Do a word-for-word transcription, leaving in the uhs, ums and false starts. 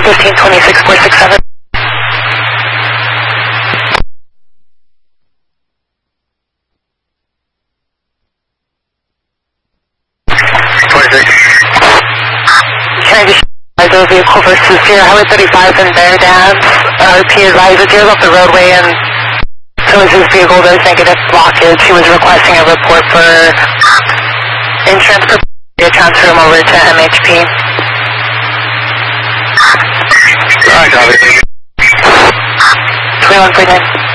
fifteen twenty-six four six seven. Trying to show vehicle versus Sierra Highway thirty-five and Bear Dams. R P advised that off the roadway and so is his vehicle. There's negative blockage. He was requesting a report for insurance for transfer him over to M H P. Alright, copy. twenty-one point nine.